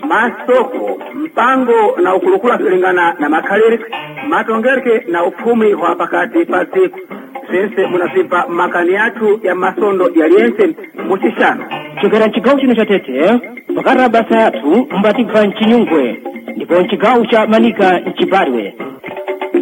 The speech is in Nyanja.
masoko mpango na ukulukula kulingana na makhaliri matongereke na ufumi wa pakati pa siku sense munazipa makani yathu ya masondo yaliyense muchishano chokera nchigawo chino cha Tete pakati basa yathu mbatikva nchinyungwe ndipo nchigawo cha Manika nchibarwe